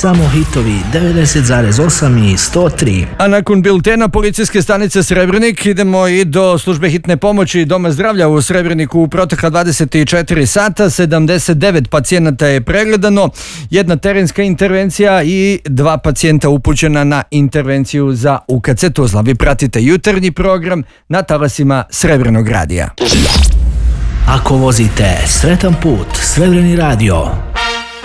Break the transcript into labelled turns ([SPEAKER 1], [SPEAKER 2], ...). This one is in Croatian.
[SPEAKER 1] samo hitovi 90,8 i 103.
[SPEAKER 2] A nakon biltena policijske stanice Srebrenik idemo i do službe hitne pomoći Doma zdravlja u Srebreniku. U protekla 24 sata 79 pacijenata je pregledano, jedna terenska intervencija i 2 pacijenta upućena na intervenciju za UKC Tuzla. Vi pratite jutarnji program na talasima Srebrenog radija.
[SPEAKER 1] Ako vozite, sretan put, Srebreni radio.